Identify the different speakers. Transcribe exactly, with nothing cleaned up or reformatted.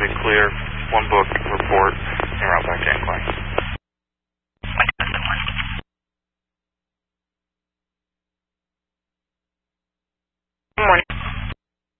Speaker 1: be clear. One book, report, and route back to incline.